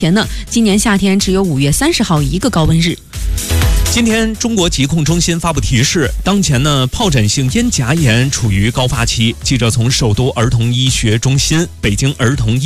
前呢，今年夏天只有5月30号一个高温日。 今天，中国疾控中心发布提示，当前呢，疱疹性咽颊炎处于高发期。记者从首都儿童医学中心、北京儿童医